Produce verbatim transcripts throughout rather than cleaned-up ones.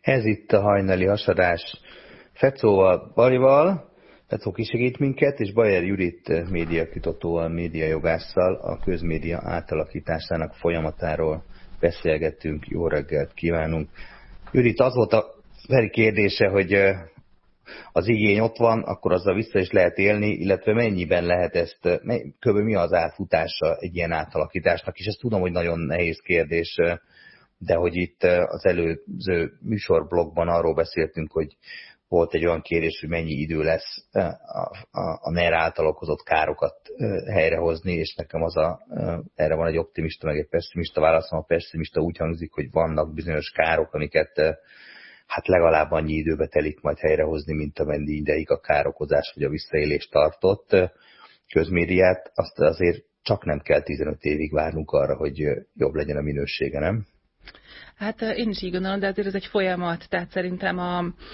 Ez itt a hajnali hasadás Fecóval, Balival. Fecó kisegít minket, és Bajer Judit médiakutatóval, médiajogásszal a közmédia átalakításának folyamatáról beszélgettünk. Jó reggelt kívánunk! Judit, az volt a Feri kérdése, hogy az igény ott van, akkor azzal vissza is lehet élni, illetve mennyiben lehet ezt, kb. Mi az átfutása egy ilyen átalakításnak, és ezt tudom, hogy nagyon nehéz kérdés, de hogy itt az előző műsorblogban arról beszéltünk, hogy volt egy olyan kérdés, hogy mennyi idő lesz a, a, a NER által okozott károkat helyrehozni, és nekem az a, erre van egy optimista, meg egy pessimista válaszom. A pessimista úgy hangzik, hogy vannak bizonyos károk, amiket hát legalább annyi időbe telik majd helyrehozni, mint amennyi ideig a károkozás vagy a visszaélés tartott. Közmédiát azt azért csak nem kell tizenöt évig várnunk arra, hogy jobb legyen a minősége, nem? Hát én is így gondolom, de azért ez egy folyamat, tehát szerintem a,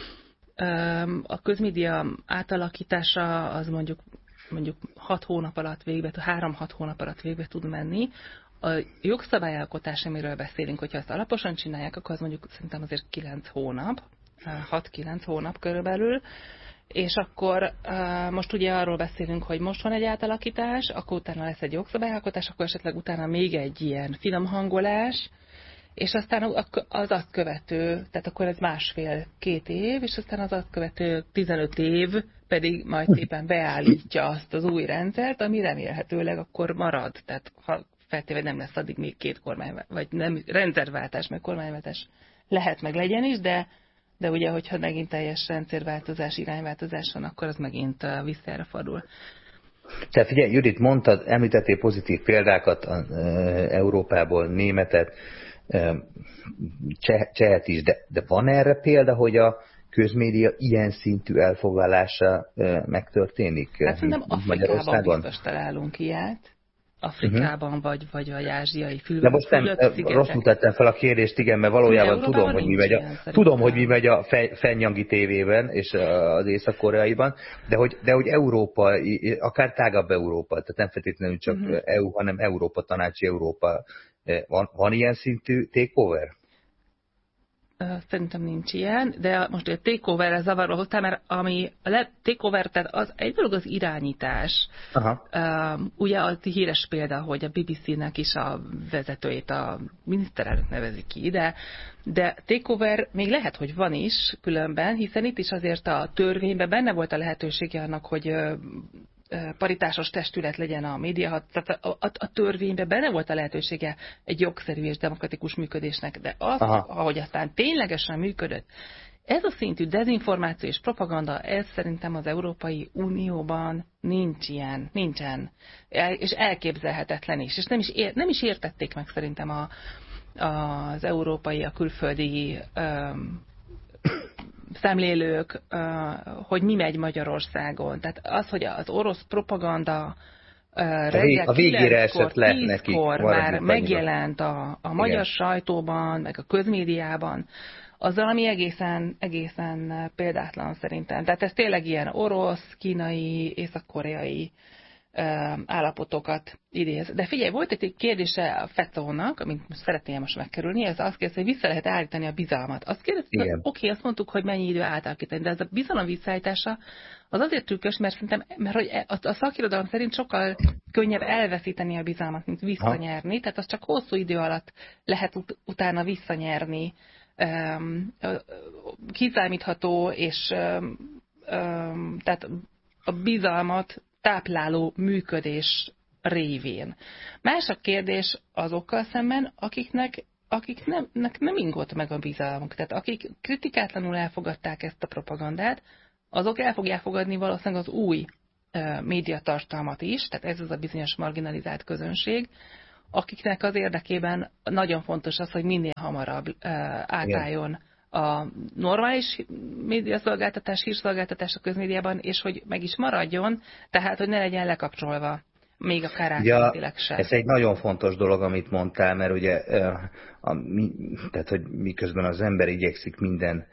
a közmédia átalakítása az mondjuk mondjuk hat hónap alatt végbe, három-hat hónap alatt végbe tud menni. A jogszabályalkotás, amiről beszélünk, hogyha ezt alaposan csinálják, akkor az mondjuk szerintem azért kilenc hónap, hat-kilenc hónap körülbelül, és akkor most ugye arról beszélünk, hogy most van egy átalakítás, akkor utána lesz egy jogszabályalkotás, akkor esetleg utána még egy ilyen finom hangolás, és aztán az azt követő, tehát akkor ez másfél-két év, és aztán az azt követő tizenöt év pedig majd szépen beállítja azt az új rendszert, ami remélhetőleg akkor marad. Tehát ha feltéve nem lesz addig még két kormány, vagy nem rendszerváltás, meg kormányváltás lehet meg legyen is, de, de ugye, hogyha megint teljes rendszerváltozás, irányváltozás van, akkor az megint visszára fordul. Tehát figyelj, Judit, mondtad, említettél pozitív példákat Európából, németet, Cseh, csehet is, de, de van erre példa, hogy a közmédia ilyen szintű elfoglalása megtörténik? Hát szerintem Afrikában biztos találunk ilyet. Afrikában, uh-huh. vagy, vagy a ázsiai fülöp. De most nem, rosszul tettem fel a kérdést, igen, mert valójában tudom, hogy mi megy a, tudom, hogy mi megy a Fennyangi tévében és az észak-koreaiban, de hogy, de hogy Európa, akár tágabb Európa, tehát nem feltétlenül csak uh-huh. é u, hanem Európa, tanácsi Európa. Van, van ilyen szintű takeover? Szerintem nincs ilyen, de most a takeover-re zavaró hoztál, mert ami a takeover, tehát az egy dolog az irányítás. Aha. Uh, ugye az híres példa, hogy a bé bé cé-nek is a vezetőjét a miniszterelnök nevezik ki ide, de takeover még lehet, hogy van is különben, hiszen itt is azért a törvényben benne volt a lehetősége annak, hogy paritásos testület legyen a média, tehát a, a, a törvényben benne volt a lehetősége egy jogszerű és demokratikus működésnek, de az, Aha. ahogy aztán ténylegesen működött, ez a szintű dezinformáció és propaganda, ez szerintem az Európai Unióban nincs ilyen, nincsen, és elképzelhetetlen is, és nem is, ér, nem is értették meg szerintem a, az európai, a külföldi um, szemlélők, hogy mi megy Magyarországon. Tehát az, hogy az orosz propaganda reggel kilenckor, tízkor már megjelent a, a magyar sajtóban, meg a közmédiában, az valami egészen, egészen példátlan szerintem. Tehát ez tényleg ilyen orosz, kínai, észak-koreai állapotokat idéz. De figyelj, volt egy kérdése a Fecónak, amit szeretném most megkerülni, ez azt kérdezi, hogy vissza lehet állítani a bizalmat. Azt kérdezi, oké, okay, azt mondtuk, hogy mennyi idő átalakítani, de ez a bizalom visszaállítása az azért trükkös, mert szerintem, mert hogy a, a szakirodalom szerint sokkal könnyebb elveszíteni a bizalmat, mint visszanyerni, ha. Tehát az csak hosszú idő alatt lehet ut- utána visszanyerni um, kiszámítható, és um, um, tehát a bizalmat tápláló működés révén. Más a kérdés azokkal szemben, akiknek, akiknek nem ingott meg a bizalmuk. Tehát akik kritikátlanul elfogadták ezt a propagandát, azok el fogják fogadni valószínűleg az új uh, médiatartalmat is, tehát ez az a bizonyos marginalizált közönség, akiknek az érdekében nagyon fontos az, hogy minél hamarabb uh, átálljon a normális médiaszolgáltatás, hírszolgáltatás a közmédiában, és hogy meg is maradjon, tehát, hogy ne legyen lekapcsolva, még akár átmenetileg ja, sem. Ez egy nagyon fontos dolog, amit mondtál, mert ugye, a, mi, tehát, hogy miközben az ember igyekszik minden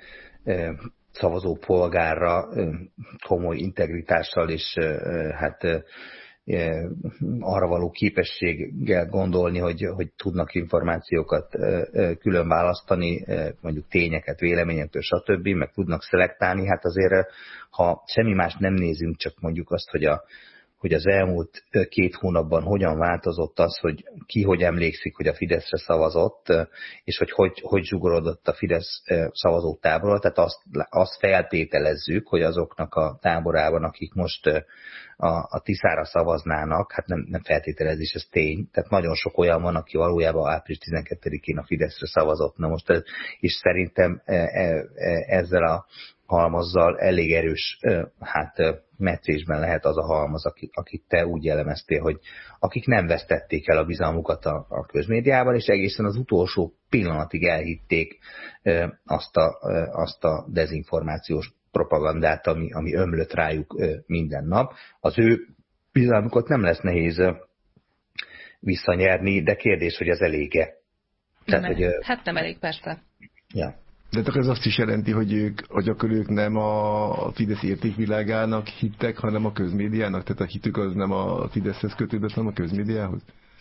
szavazó polgárra komoly integritással és hát arra való képességgel gondolni, hogy, hogy tudnak információkat külön választani, mondjuk tényeket, véleményektől, stb., meg tudnak szelektálni, hát azért, ha semmi más nem nézünk, csak mondjuk azt, hogy a hogy az elmúlt két hónapban hogyan változott az, hogy ki hogy emlékszik, hogy a Fideszre szavazott, és hogy hogy, hogy zsugorodott a Fidesz szavazótáborról. Tehát azt, azt feltételezzük, hogy azoknak a táborában, akik most a, a Tiszára szavaznának, hát nem, nem feltételezés, ez tény. Tehát nagyon sok olyan van, aki valójában április tizenkettedikén a Fideszre szavazott. Na most, ez, és szerintem ezzel a halmazzal elég erős hát, meccésben lehet az a halmaz, akit te úgy jellemeztél, hogy akik nem vesztették el a bizalmukat a, a közmédiában, és egészen az utolsó pillanatig elhitték azt a, azt a dezinformációs propagandát, ami, ami ömlött rájuk minden nap. Az ő bizalmukat nem lesz nehéz visszanyerni, de kérdés, hogy az elége. Tehát, hogy, hát nem elég, persze. Ja. De akkor ez azt is jelenti, hogy ők, hogy akkor ők nem a Fidesz értékvilágának hittek, hanem a közmédiának? Tehát a hitük az nem a Fideszhez kötődött, hanem a közmédiához?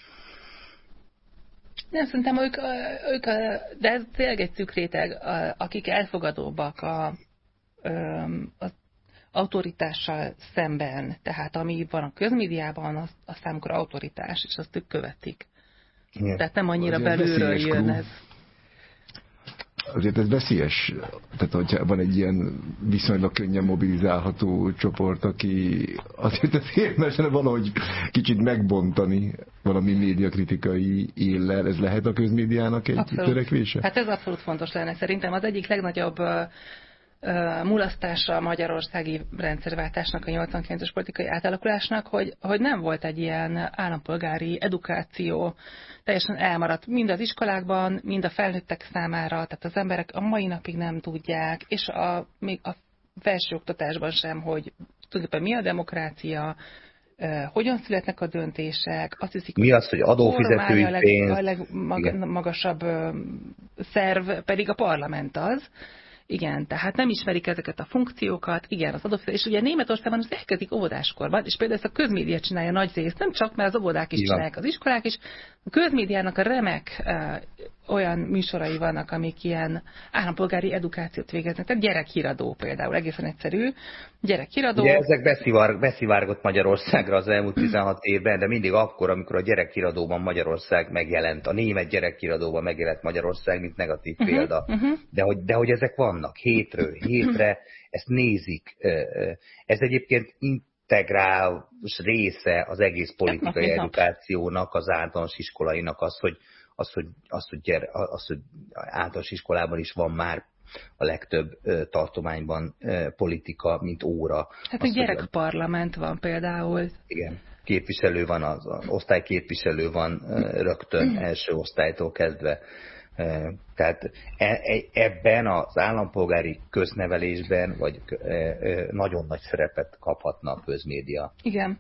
Nem, szerintem ők, ők de ez tényleg egy szűk réteg, akik elfogadóbbak a, az autoritással szemben. Tehát ami van a közmédiában, az, az számukra autoritás, és azt ők követik. Igen. Tehát nem annyira azért belülről jön ez. Azért ez veszélyes, tehát hogyha van egy ilyen viszonylag könnyen mobilizálható csoport, aki azért ez érmesen valahogy kicsit megbontani valami médiakritikai éllel, ez lehet a közmédiának egy abszolút törekvése? Hát ez abszolút fontos lenne. Szerintem az egyik legnagyobb uh, uh, mulasztása a magyarországi rendszerváltásnak, a nyolcvankilences politikai átalakulásnak, hogy, hogy nem volt egy ilyen állampolgári edukáció, teljesen elmaradt mind az iskolákban, mind a felnőttek számára, tehát az emberek a mai napig nem tudják, és a, még a felsőoktatásban sem, hogy tulajdonképpen mi a demokrácia, uh, hogyan születnek a döntések, azt hiszik, mi az, hogy adófizetői a pénz, a legmagasabb uh, szerv pedig a parlament az. Igen, tehát nem ismerik ezeket a funkciókat, igen, az adófizetés, és ugye Németországban az elkezdik óvodáskorban, és például ezt a közmédia csinálja nagy részt, nem csak, mert az óvodák is igen csinálják, az iskolák is, a közmédiának a remek uh, olyan műsorai vannak, amik ilyen állampolgári edukációt végeznek, tehát gyerekhíradó például, egészen egyszerű, gyerekhíradó. Ugye ezek beszivár, beszivárgott Magyarországra az elmúlt tizenhat évben, de mindig akkor, amikor a gyerekhíradóban Magyarország megjelent, a német gyerekhíradóban megjelent Magyarország, mint negatív uh-huh, példa. Uh-huh. De, hogy, de hogy ezek vannak hétről hétre, ezt nézik. Ez egyébként integrális része az egész politikai nap, edukációnak, az általános iskolainak az, hogy az, hogy, az, hogy, gyere, az, hogy általános iskolában is van már a legtöbb uh, tartományban uh, politika, mint óra. Hát egy gyerekparlament van például. Igen, képviselő van, az, az osztályképviselő van uh, rögtön első osztálytól kezdve. Uh, tehát e, e, ebben az állampolgári köznevelésben vagy uh, uh, nagyon nagy szerepet kaphatna a közmédia. Igen.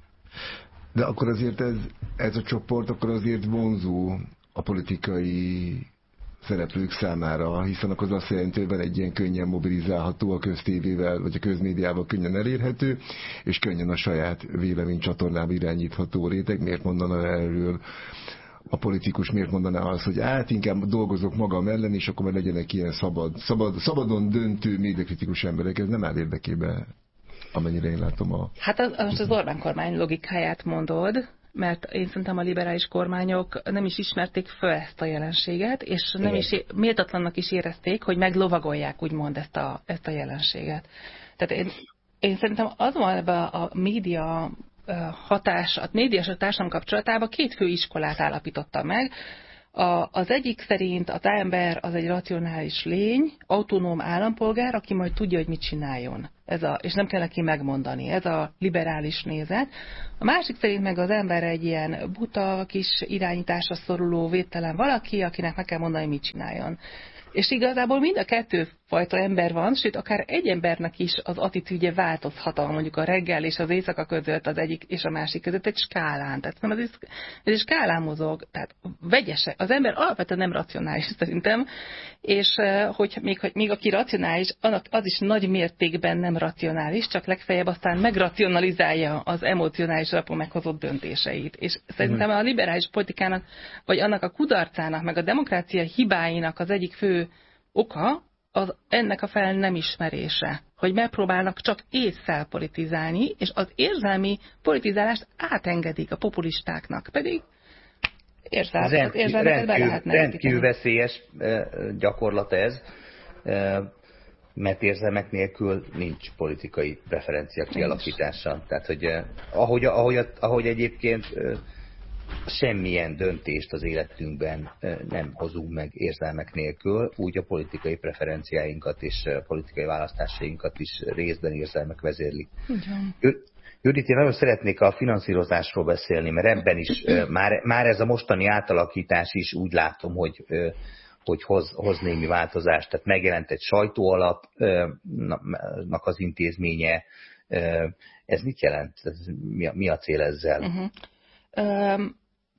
De akkor azért ez, ez a csoport akkor azért vonzó a politikai szereplők számára, hiszen akkor az azt jelenti, hogy van egy ilyen könnyen mobilizálható, a köztévével vagy a közmédiával könnyen elérhető, és könnyen a saját véleménycsatornába irányítható réteg. Miért mondana erről a politikus, miért mondaná azt, hogy át inkább dolgozok magam ellen, és akkor már legyenek ilyen szabad, szabad, szabadon döntő médiakritikus emberek. Ez nem áll érdekébe, amennyire én látom a... Hát az, most az Orbán kormány logikáját mondod, mert én szerintem a liberális kormányok nem is ismerték föl ezt a jelenséget, és nem is méltatlannak is érezték, hogy meglovagolják úgymond ezt a, ezt a jelenséget. Tehát én, én szerintem az van ebben a média hatás, a média és a társadalom kapcsolatában két fő iskolát állapította meg. A, az egyik szerint az ember az egy racionális lény, autonóm állampolgár, aki majd tudja, hogy mit csináljon. Ez a, és nem kell neki megmondani. Ez a liberális nézet. A másik szerint meg az ember egy ilyen buta, kis irányításra szoruló, védtelen valaki, akinek meg kell mondani, mit csináljon. És igazából mind a kettő fajta ember van, sőt, akár egy embernek is az attitűdje változhat, mondjuk a reggel és az éjszaka között az egyik és a másik között egy skálán. Tehát nem, ez is, ez is skálán mozog, tehát vegyese. Az ember alapvetően nem racionális szerintem, és hogy még, még aki racionális, annak az is nagy mértékben nem racionális, csak legfeljebb aztán megracionalizálja az emocionális alapon meghozott döntéseit. És szerintem a liberális politikának, vagy annak a kudarcának, meg a demokrácia hibáinak az egyik fő oka, az ennek a fel nem ismerése, hogy megpróbálnak csak ésszel politizálni, és az érzelmi politizálást átengedik a populistáknak, pedig érzelmeket, érzelmeket be lehetne rendkívül veszélyes gyakorlat ez, mert érzelmek nélkül nincs politikai preferencia kialakítása. Tehát, hogy ahogy, ahogy, ahogy egyébként semmilyen döntést az életünkben nem hozunk meg érzelmek nélkül, úgy a politikai preferenciáinkat és politikai választásainkat is részben érzelmek vezérlik. Judit, én nagyon szeretnék a finanszírozásról beszélni, mert ebben is már, már ez a mostani átalakítás is úgy látom, hogy, hogy hoz, hoz némi változást. Tehát megjelent egy sajtóalapnak az intézménye. Ez mit jelent? Mi a, mi a cél ezzel? Uh-huh. Um,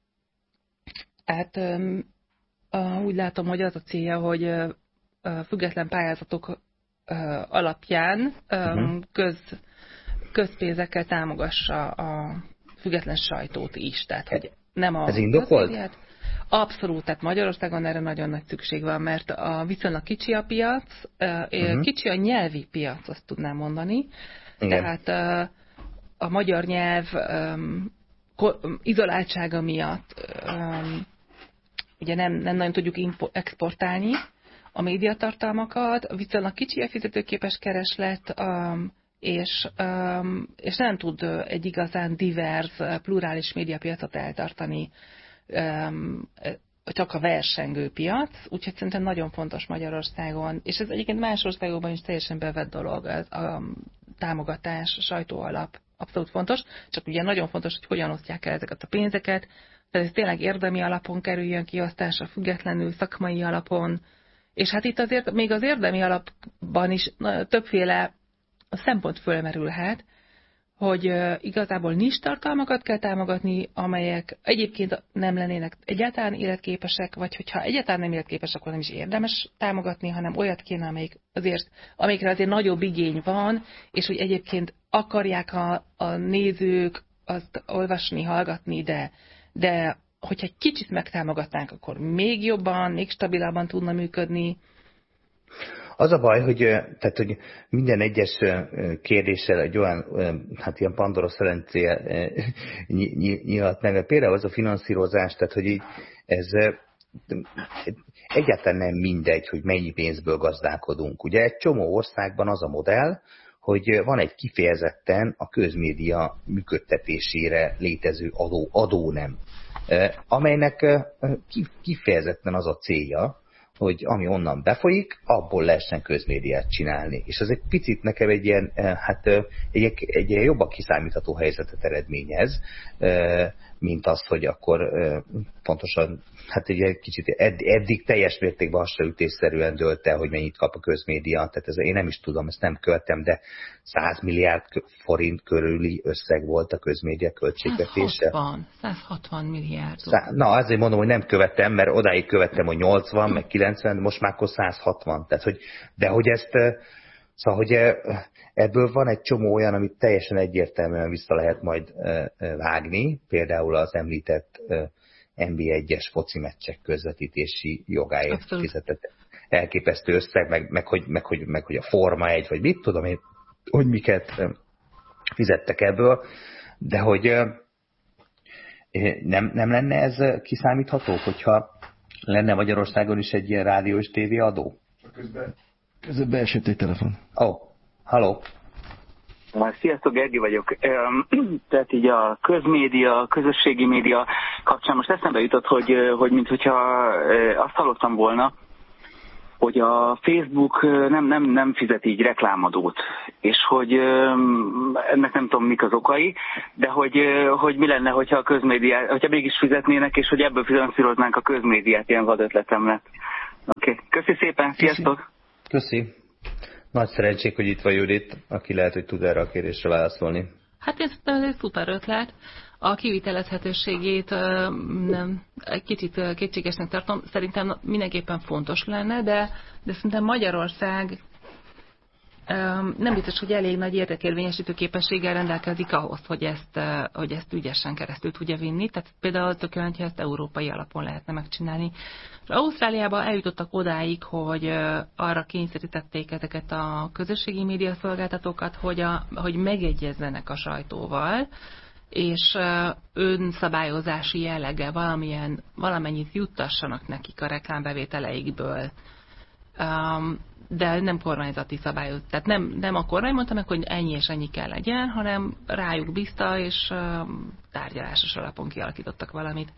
hát um, uh, úgy látom, hogy az a célja, hogy uh, független pályázatok uh, alapján um, uh-huh. köz, közpénzekkel támogassa a független sajtót is. Tehát, hogy nem a Ez indokolt? Abszolút, tehát Magyarországon erre nagyon nagy szükség van, mert a viszonylag kicsi a piac, uh-huh. kicsi a nyelvi piac, azt tudnám mondani. Igen. Tehát uh, a magyar nyelv um, izoláltsága miatt um, ugye nem, nem nagyon tudjuk impo- exportálni a médiatartalmakat, viszonylag kicsi a fizetőképes kereslet, um, és, um, és nem tud egy igazán divers, plurális médiapiacot eltartani, um, csak a versengő piac, úgyhogy szerintem nagyon fontos Magyarországon, és ez egyébként más országokban is teljesen bevett dolog, ez a támogatás, a sajtóalap abszolút fontos, csak ugye nagyon fontos, hogy hogyan osztják el ezeket a pénzeket, tehát ez tényleg érdemi alapon kerüljön kiosztásra, függetlenül szakmai alapon, és hát itt azért még az érdemi alapban is többféle szempont fölmerülhet, hogy igazából nincs tartalmakat kell támogatni, amelyek egyébként nem lennének egyáltalán életképesek, vagy hogyha egyáltalán nem életképesek, akkor nem is érdemes támogatni, hanem olyat kéne, amelyik azért, amelyikre azért nagyobb igény van, és hogy egyébként akarják a, a nézők azt olvasni, hallgatni, de, de hogyha egy kicsit megtámogatnánk, akkor még jobban, még stabilabban tudna működni. Az a baj, hogy, tehát, hogy minden egyes kérdéssel egy olyan, hát ilyen Pandora szelencéje nyílt meg. Például az a finanszírozás, tehát, hogy így ez egyáltalán nem mindegy, hogy mennyi pénzből gazdálkodunk. Ugye egy csomó országban az a modell, hogy van egy kifejezetten a közmédia működtetésére létező adó, adónem, amelynek kifejezetten az a célja, hogy ami onnan befolyik, abból lehessen közmédiát csinálni. És az egy picit nekem egy ilyen, hát egy, egy ilyen jobban kiszámítható helyzetet eredményez, mint az, hogy akkor pontosan, hát egy kicsit eddig teljes mértékben hasraütésszerűen dőlt el, hogy mennyit kap a közmédia. Tehát ez, én nem is tudom, ezt nem követtem, de száz milliárd forint körüli összeg volt a közmédia költségvetése. száz hatvan milliárd. Szá- Na, azért mondom, hogy nem követtem, mert odáig követtem, hogy nyolcvan, meg kilencven, de most már akkor száz hatvan. Tehát, hogy, de hogy ezt, szóval, hogy ebből van egy csomó olyan, amit teljesen egyértelműen vissza lehet majd vágni, például az említett en bé egyes foci meccsek közvetítési jogáért Abszolút. Fizetett elképesztő összeg, meg, meg, hogy, meg, hogy, meg hogy a Forma egy, vagy mit tudom én, hogy miket fizettek ebből, de hogy nem, nem lenne ez kiszámítható, hogyha lenne Magyarországon is egy ilyen rádió és tévé adó? Közben, közben beesett egy telefon. Ó, oh, halló. Sziasztok, Gergely vagyok. Tehát így a közmédia, közösségi média kapcsán most eszembe jutott, hogy, hogy minthogyha azt hallottam volna, hogy a Facebook nem, nem, nem fizet így reklámadót, és hogy ennek nem tudom mik az okai, de hogy, hogy mi lenne, hogyha a közmédiát, hogyha mégis fizetnének, és hogy ebből finanszíroznánk a közmédiát, ilyen vad ötletem lett. Oké, okay. Köszi szépen, sziasztok! Köszi! Nagy szerencség, hogy itt van Judit, aki lehet, hogy tud erre a kérdésre válaszolni. Hát ez, ez egy szuper ötlet. A kivitelezhetőségét nem, egy kicsit kétségesnek tartom. Szerintem mindenképpen fontos lenne, de, de szerintem Magyarország nem biztos, hogy elég nagy érdekérvényesítő képességgel rendelkezik ahhoz, hogy ezt, hogy ezt ügyesen keresztül tudja vinni. Tehát például tökéletes, hogy ezt európai alapon lehetne megcsinálni. És Ausztráliában eljutottak odáig, hogy arra kényszerítették ezeket a közösségi médiaszolgáltatókat, hogy, a, hogy megegyezzenek a sajtóval, és önszabályozási jelleggel valamilyen, valamennyit juttassanak nekik a reklámbevételeikből. De nem kormányzati szabályozás. Tehát nem, nem a kormány mondta meg, hogy ennyi és ennyi kell legyen, hanem rájuk bízta, és tárgyalásos alapon kialakítottak valamit.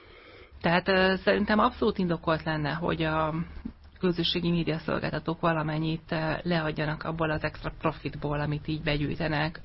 Tehát szerintem abszolút indokolt lenne, hogy a közösségi médiaszolgáltatók valamennyit leadjanak abból az extra profitból, amit így begyűjtenek,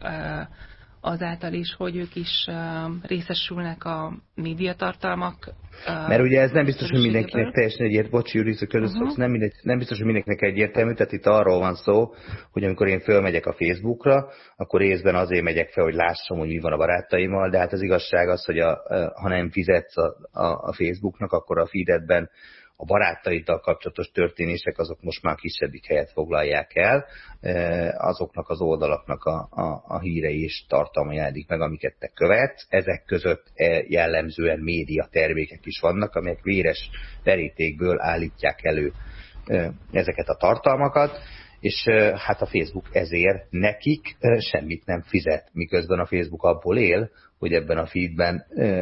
azáltal is, hogy ők is részesülnek a médiatartalmak. Mert ugye ez nem biztos, hogy mindenkinek teljesen egyértelmű, bocsi, Júri, uh-huh. nem, mindegy, nem biztos, hogy mindenkinek egyértelmű, tehát itt arról van szó, hogy amikor én fölmegyek a Facebookra, akkor részben azért megyek fel, hogy lássam, hogy mi van a barátaimmal, de hát az igazság az, hogy a, ha nem fizetsz a, a, a Facebooknak, akkor a feededben a barátaiddal kapcsolatos történések azok most már kisebbik helyet foglalják el, azoknak az oldalaknak a, a, a hírei és tartalma jelenik meg, amiket te követsz. Ezek között jellemzően média termékek is vannak, amelyek véres verítékből állítják elő ezeket a tartalmakat, és hát a Facebook ezért nekik semmit nem fizet, miközben a Facebook abból él, hogy ebben a feedben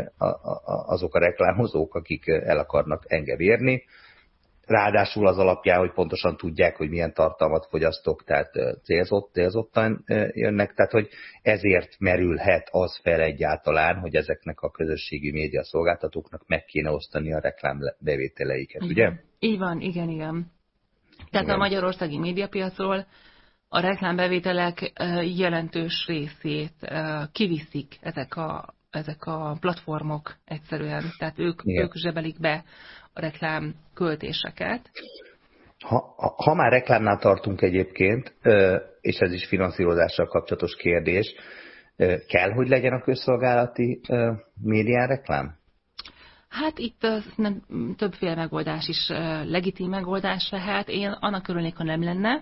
azok a reklámozók, akik el akarnak engem érni, ráadásul az alapján, hogy pontosan tudják, hogy milyen tartalmat fogyasztok, tehát célzott, célzottan jönnek, tehát hogy ezért merülhet az fel egyáltalán, hogy ezeknek a közösségi média szolgáltatóknak meg kéne osztani a reklámbevételeiket, ugye? Így van, igen, igen. Tehát igen. A magyarországi médiapiacról a reklámbevételek jelentős részét kiviszik ezek a, ezek a platformok egyszerűen. Tehát ők, ők zsebelik be a reklám költéseket. Ha, ha már reklámnál tartunk egyébként, és ez is finanszírozással kapcsolatos kérdés, kell, hogy legyen a közszolgálati médián reklám? Hát itt nem, többféle megoldás is legitim megoldás lehet. Én annak örülnék, ha nem lenne,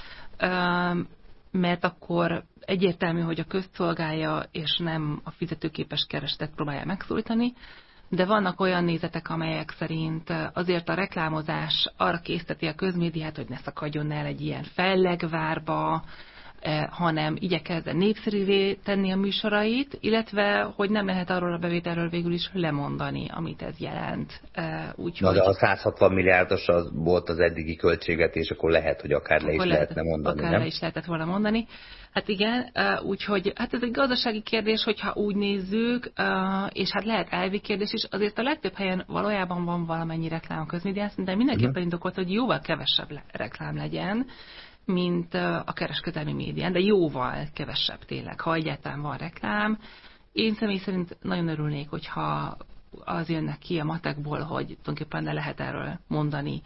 mert akkor egyértelmű, hogy a közt szolgálja, és nem a fizetőképes keresletet próbálja megszólítani, de vannak olyan nézetek, amelyek szerint azért a reklámozás arra készteti a közmédiát, hogy ne szakadjon el egy ilyen fellegvárba, hanem igyekezze népszerűvé tenni a műsorait, illetve hogy nem lehet arról a bevételről végül is lemondani, amit ez jelent. Úgyhogy... Na de a száz hatvan milliárdos az volt az eddigi költségvetés, akkor lehet, hogy akár le is lehet, lehetne mondani, akár nem? le is lehetett volna mondani. Hát igen, úgyhogy hát ez egy gazdasági kérdés, hogyha úgy nézzük, és hát lehet elvi kérdés is, azért a legtöbb helyen valójában van valamennyi reklám a közmédián, de mindenképpen uh-huh. indokolt, hogy jóval kevesebb reklám legyen, mint a kereskedelmi médián, de jóval kevesebb tényleg, ha egyáltalán van reklám. Én személy szerint nagyon örülnék, hogyha az jönnek ki a matekból, hogy tulajdonképpen ne lehet erről mondani.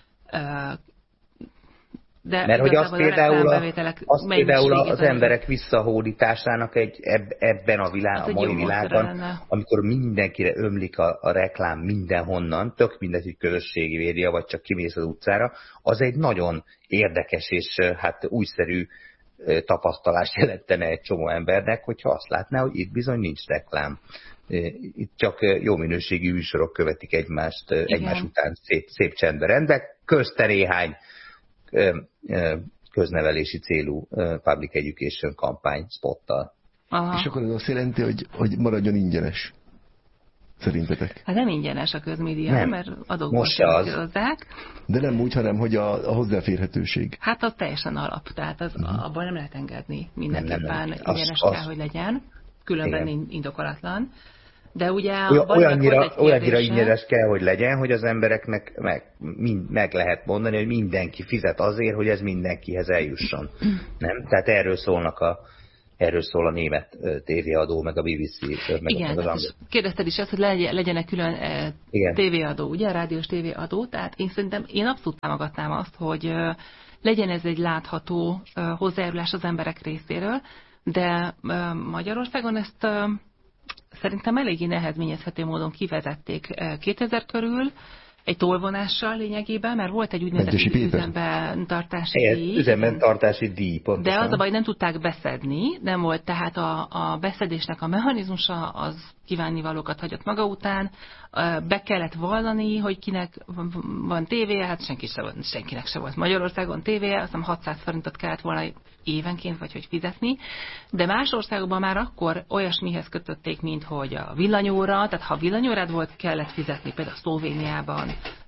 De mert hogy az például, a, az, például az emberek visszahódításának egy eb, ebben a, világ, a mai világban, amikor mindenkire ömlik a, a reklám mindenhonnan, tök mindegy, hogy közösségi média, vagy csak kimész az utcára, az egy nagyon érdekes és hát újszerű tapasztalást jelentene egy csomó embernek, hogyha azt látná, hogy itt bizony nincs reklám. Itt csak jó minőségű műsorok követik egymást, igen. egymás után szép, szép csendben rendben, közte néhány köznevelési célú public education kampány spottal. Aha. És akkor ez azt jelenti, hogy, hogy maradjon ingyenes. Szerintetek? Hát nem ingyenes a közmédia, nem. Mert adókból finanszírozzák. De nem úgy, hanem hogy a, a hozzáférhetőség. Hát az teljesen alap, tehát az, uh-huh. abban nem lehet engedni. Mindenképpen ingyenes az, kell, az... hogy legyen, különben igen. indokolatlan. De ugye olyannyira, olyannyira ingyenes kell, hogy legyen, hogy az embereknek meg, mind, meg lehet mondani, hogy mindenki fizet azért, hogy ez mindenkihez eljusson. Nem? Tehát erről szólnak a, erről szól a német tévéadó, meg a bé bé cé. Meg igen, meg az kérdezted is azt, hogy legyenek külön igen. tévéadó, ugye, rádiós tévéadó, tehát én szerintem én abszolút támogatnám azt, hogy legyen ez egy látható hozzájárulás az emberek részéről, de Magyarországon ezt szerintem eléggé nehezményezhető módon kivezették kétezer körül, egy tolvonással lényegében, mert volt egy úgynevezett üzemben tartási díj. Üzemben tartási díj, pontosan. De az a baj, nem tudták beszedni, nem volt tehát a, a beszedésnek a mechanizmusa, az kívánnivalókat hagyott maga után, be kellett vallani, hogy kinek van tévéje, hát senki se volt, senkinek se volt Magyarországon tévéje, azt hiszem hatszáz forintot kellett volna évenként, vagy hogy fizetni, de más országokban már akkor olyasmihez kötötték, mint hogy a villanyóra, tehát ha villanyórád volt, kellett fizetni, például Szlovéniában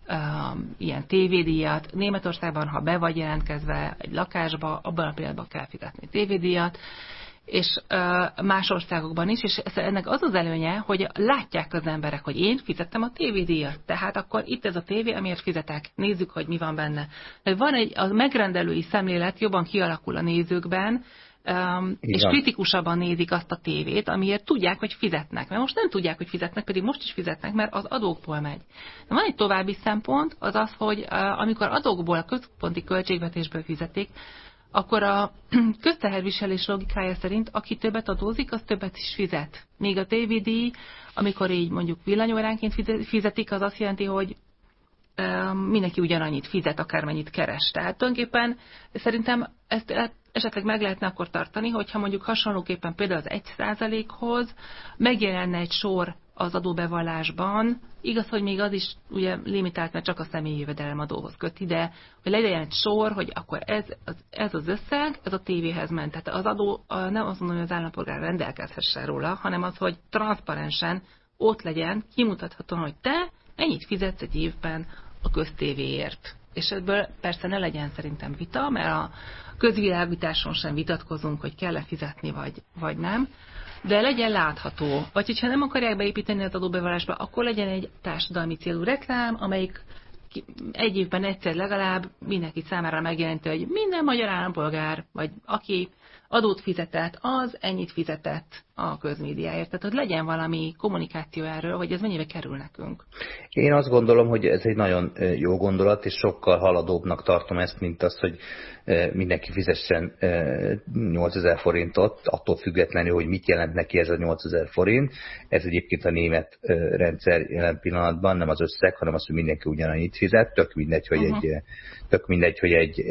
um, ilyen tévédíjat, Németországban, ha be vagy jelentkezve egy lakásba, abban a pillanatban kell fizetni tévédíjat, és uh, más országokban is, és ennek az az előnye, hogy látják az emberek, hogy én fizettem a tévédíjat, tehát akkor itt ez a tévé, amiért fizetek, nézzük, hogy mi van benne. De van egy, a megrendelői szemlélet jobban kialakul a nézőkben, um, és kritikusabban nézik azt a tévét, amiért tudják, hogy fizetnek. Mert most nem tudják, hogy fizetnek, pedig most is fizetnek, mert az adókból megy. De van egy további szempont, az az, hogy uh, amikor adókból, a központi költségvetésből fizetik, akkor a közteherviselés logikája szerint, aki többet adózik, az többet is fizet. Míg a tévédíj, amikor így mondjuk villanyóránként fizetik, az azt jelenti, hogy um, mindenki ugyanannyit fizet, akármennyit keres. Tehát tulajdonképpen szerintem ezt esetleg meg lehetne akkor tartani, hogyha mondjuk hasonlóképpen például az egy százalékhoz megjelenne egy sor az adóbevallásban, igaz, hogy még az is ugye limitált, mert csak a személyi jövedelemadóhoz köti, de hogy legyen egy sor, hogy akkor ez az, ez az összeg, ez a tévéhez ment. Tehát az adó nem azt mondom, hogy az állampolgár rendelkezhessen róla, hanem az, hogy transzparensen ott legyen, kimutathatóan, hogy te ennyit fizetsz egy évben a köztévéért. És ebből persze ne legyen szerintem vita, mert a közvilágításon sem vitatkozunk, hogy kell-e fizetni, vagy, vagy nem, de legyen látható. Vagy hogyha nem akarják beépíteni az adóbevallásba, akkor legyen egy társadalmi célú reklám, amelyik egy évben egyszer legalább mindenki számára megjelenti, hogy minden magyar állampolgár, vagy aki adót fizetett, az ennyit fizetett a közmédiáért. Tehát, hogy legyen valami kommunikáció erről, hogy ez mennyibe kerül nekünk. Én azt gondolom, hogy ez egy nagyon jó gondolat, és sokkal haladóbbnak tartom ezt, mint az, hogy mindenki fizessen nyolcezer forintot, attól függetlenül, hogy mit jelent neki ez a nyolcezer forint. Ez egyébként a német rendszer jelen pillanatban, nem az összeg, hanem az, hogy mindenki ugyanannyit fizet. Tök mindegy, hogy uh-huh. egy, tök mindegy, hogy egy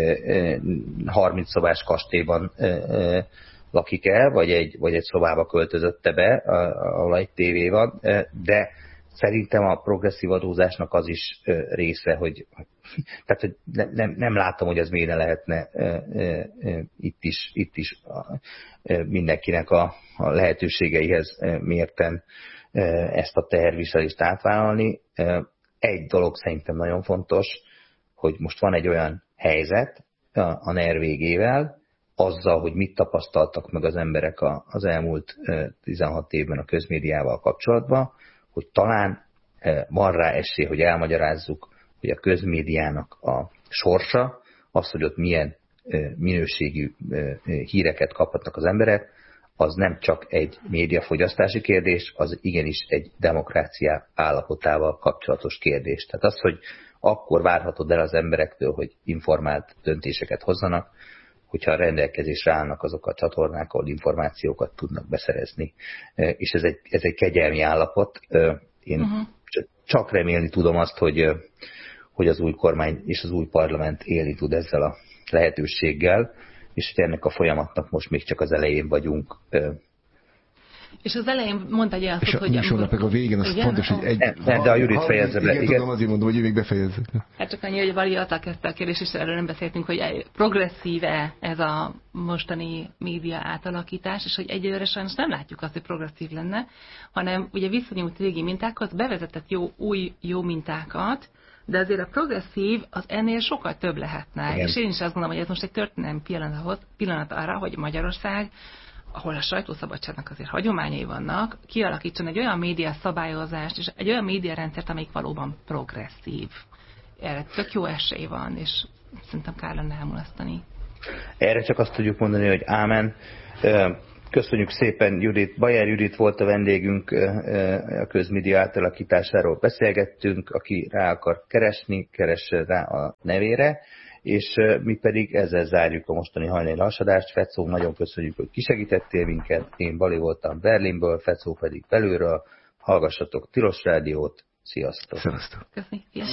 harminc szobás kastélyban lakik el, vagy egy, vagy egy szobába költözötte be, ahol egy tévé van, de szerintem a progresszív adózásnak az is része, hogy, tehát, hogy nem, nem látom, hogy ez miért ne lehetne itt is, itt is mindenkinek a, a lehetőségeihez mérten ezt a teherviselést átvállalni. Egy dolog szerintem nagyon fontos, hogy most van egy olyan helyzet a NER végével, azzal, hogy mit tapasztaltak meg az emberek az elmúlt tizenhat évben a közmédiával kapcsolatban, hogy talán van rá esély, hogy elmagyarázzuk, hogy a közmédiának a sorsa, az, hogy ott milyen minőségű híreket kaphatnak az emberek, az nem csak egy médiafogyasztási kérdés, az igenis egy demokrácia állapotával kapcsolatos kérdés. Tehát az, hogy akkor várhatod el az emberektől, hogy informált döntéseket hozzanak, hogyha a rendelkezésre állnak azok a csatornák, ahol információkat tudnak beszerezni. És ez egy, ez egy kegyelmi állapot. Én uh-huh. csak remélni tudom azt, hogy, hogy az új kormány és az új parlament élni tud ezzel a lehetőséggel, és hogy ennek a folyamatnak most még csak az elején vagyunk. És az elején mondta egy olyan szót, hogy... És amikor... meg a végén, az fontos, hogy egy... Ne, de a Judit fejezze be. Igen, igen, tudom, azért mondom, hogy ő még befejezze. Hát csak annyi, hogy Vali azzal kezdte a kérdés, és erről nem beszéltünk, hogy progresszíve ez a mostani média átalakítás, és hogy egyelőre sajnos nem látjuk azt, hogy progresszív lenne, hanem ugye visszanyúlt régi mintákhoz, bevezetett jó, új jó mintákat, de azért a progresszív az ennél sokkal több lehetne. Igen. És én is azt gondolom, hogy ez most egy történelmi pillanat, pillanat arra, hogy Magyarország, ahol a sajtószabadságnak azért hagyományai vannak, kialakítson egy olyan média szabályozást, és egy olyan médiarendszert, amelyik valóban progresszív. Erre tök jó esély van, és szerintem kár lenne elmulasztani. Erre csak azt tudjuk mondani, hogy ámen. Köszönjük szépen, Judit. Bajer Judit volt a vendégünk, a közmédia átalakításáról beszélgettünk, aki rá akar keresni, keresse rá a nevére, és mi pedig ezzel zárjuk a mostani hajnali hasadást. Fecó, nagyon köszönjük, hogy kisegítettél minket. Én Bali voltam Berlinből, Fecó pedig belülről. Hallgassatok Tilos Rádiót, Sziasztok! Szevasztok! Köszönjük.